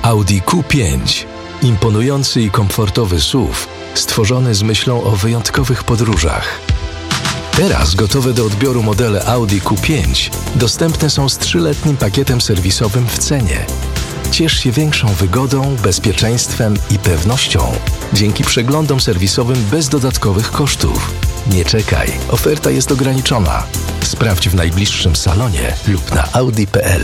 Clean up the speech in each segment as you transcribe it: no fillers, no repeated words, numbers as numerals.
Audi Q5. Imponujący i komfortowy SUV, stworzony z myślą o wyjątkowych podróżach. Teraz gotowe do odbioru modele Audi Q5 dostępne są z 3-letnim pakietem serwisowym w cenie. Ciesz się większą wygodą, bezpieczeństwem i pewnością dzięki przeglądom serwisowym bez dodatkowych kosztów. Nie czekaj, oferta jest ograniczona. Sprawdź w najbliższym salonie lub na audi.pl.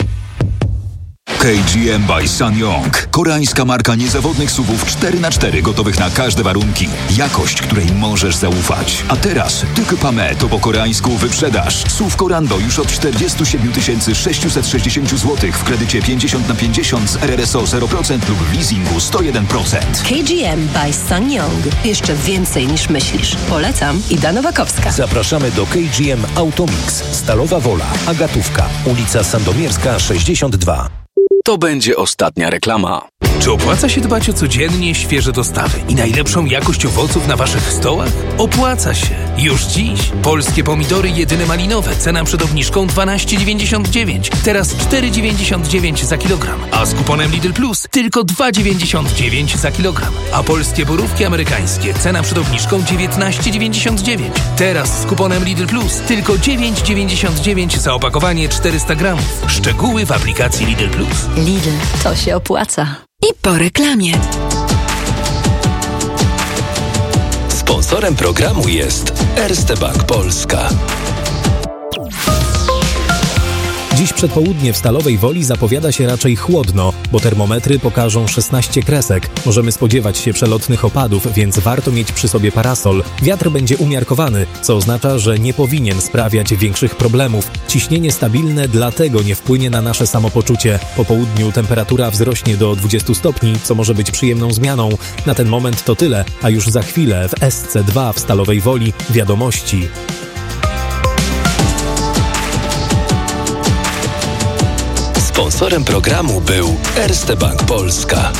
KGM by SsangYong. Koreańska marka niezawodnych SUV-ów 4x4 gotowych na każde warunki. Jakość, której możesz zaufać. A teraz Tyky Pame to po koreańsku wyprzedaż. SUV Korando już od 47 660 zł w kredycie 50/50 z RRSO 0% lub w leasingu 101%. KGM by SsangYong. Jeszcze więcej niż myślisz. Polecam. Ida Nowakowska. Zapraszamy do KGM Automix. Stalowa Wola, Agatówka, ulica Sandomierska 62. To będzie ostatnia reklama. Czy opłaca się dbać o codziennie świeże dostawy i najlepszą jakość owoców na waszych stołach? Opłaca się. Już dziś. Polskie pomidory jedyne malinowe. Cena przed obniżką 12,99. Teraz 4,99 za kilogram. A z kuponem Lidl Plus tylko 2,99 za kilogram. A polskie borówki amerykańskie. Cena przed obniżką 19,99. Teraz z kuponem Lidl Plus tylko 9,99 za opakowanie 400 gramów. Szczegóły w aplikacji Lidl Plus. Lidl, to się opłaca. I po reklamie. Sponsorem programu jest Erste Bank Polska. Dziś przedpołudnie w Stalowej Woli zapowiada się raczej chłodno, bo termometry pokażą 16 kresek. Możemy spodziewać się przelotnych opadów, więc warto mieć przy sobie parasol. Wiatr będzie umiarkowany, co oznacza, że nie powinien sprawiać większych problemów. Ciśnienie stabilne dlatego nie wpłynie na nasze samopoczucie. Po południu temperatura wzrośnie do 20 stopni, co może być przyjemną zmianą. Na ten moment to tyle, a już za chwilę w SC2 w Stalowej Woli wiadomości. Sponsorem programu był Erste Bank Polska.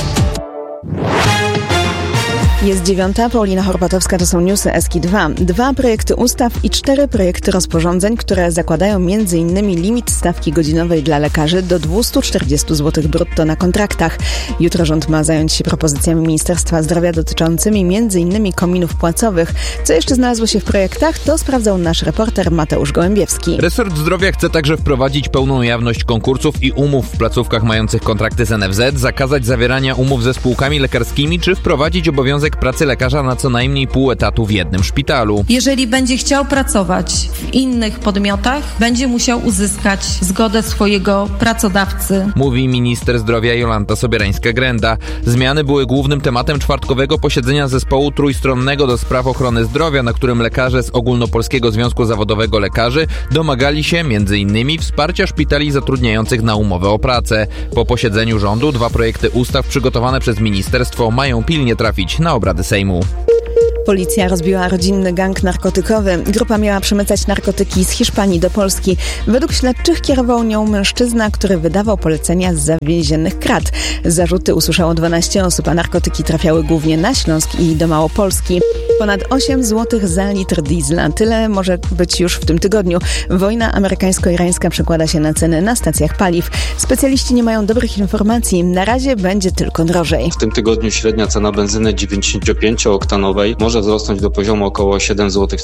Jest 9:00, Paulina Horbatowska, to są newsy Eski2. 2 projekty ustaw i 4 projekty rozporządzeń, które zakładają m.in. limit stawki godzinowej dla lekarzy do 240 zł brutto na kontraktach. Jutro rząd ma zająć się propozycjami Ministerstwa Zdrowia dotyczącymi m.in. kominów płacowych. Co jeszcze znalazło się w projektach, to sprawdzał nasz reporter Mateusz Gołębiewski. Resort Zdrowia chce także wprowadzić pełną jawność konkursów i umów w placówkach mających kontrakty z NFZ, zakazać zawierania umów ze spółkami lekarskimi, czy wprowadzić obowiązek pracy lekarza na co najmniej pół etatu w jednym szpitalu. Jeżeli będzie chciał pracować w innych podmiotach, będzie musiał uzyskać zgodę swojego pracodawcy. Mówi minister zdrowia Jolanta Sobierańska-Grenda. Zmiany były głównym tematem czwartkowego posiedzenia zespołu trójstronnego do spraw ochrony zdrowia, na którym lekarze z Ogólnopolskiego Związku Zawodowego Lekarzy domagali się m.in. wsparcia szpitali zatrudniających na umowę o pracę. Po posiedzeniu rządu 2 projekty ustaw przygotowane przez ministerstwo mają pilnie trafić na obrady Sejmu. Policja rozbiła rodzinny gang narkotykowy. Grupa miała przemycać narkotyki z Hiszpanii do Polski. Według śledczych kierował nią mężczyzna, który wydawał polecenia zza więziennych krat. Zarzuty usłyszało 12 osób, a narkotyki trafiały głównie na Śląsk i do Małopolski. Ponad 8 zł za litr diesla. Tyle może być już w tym tygodniu. Wojna amerykańsko-irańska przekłada się na ceny na stacjach paliw. Specjaliści nie mają dobrych informacji. Na razie będzie tylko drożej. W tym tygodniu średnia cena benzyny 95-oktanowej może wzrosnąć do poziomu około 7,30 zł,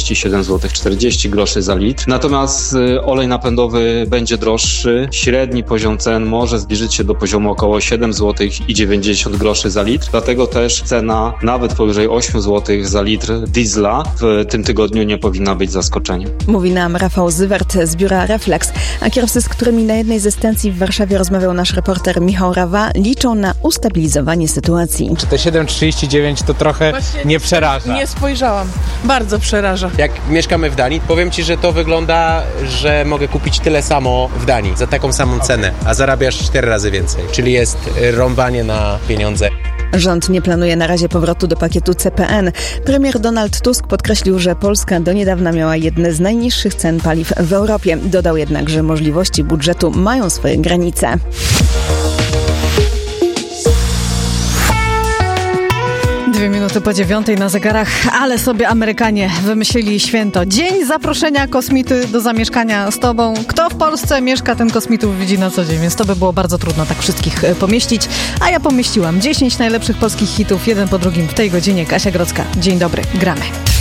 7,40 zł za litr. Natomiast olej napędowy będzie droższy. Średni poziom cen może zbliżyć się do poziomu około 7,90 zł za litr. Dlatego też cena nawet powyżej 8 zł za litr diesla w tym tygodniu nie powinna być zaskoczeniem. Mówi nam Rafał Zywert z biura Reflex, a kierowcy, z którymi na jednej ze stacji w Warszawie rozmawiał nasz reporter Michał Rawa, liczą na ustabilizowanie sytuacji. Czy te 7,39 to trochę właśnie nie przeraża? Nie spojrzałam. Bardzo przeraża. Jak mieszkamy w Danii, powiem Ci, że to wygląda, że mogę kupić tyle samo w Danii za taką samą cenę, a zarabiasz 4 razy więcej. Czyli jest rąbanie na pieniądze. Rząd nie planuje na razie powrotu do pakietu CPN. Premier Donald Tusk podkreślił, że Polska do niedawna miała jedne z najniższych cen paliw w Europie. Dodał jednak, że możliwości budżetu mają swoje granice. 2 po 9 na zegarach, ale sobie Amerykanie wymyślili święto. Dzień zaproszenia kosmity do zamieszkania z tobą. Kto w Polsce mieszka, ten kosmitów widzi na co dzień, więc to by było bardzo trudno tak wszystkich pomieścić. A ja pomieściłam 10 najlepszych polskich hitów, jeden po drugim w tej godzinie. Kasia Grodzka. Dzień dobry, gramy.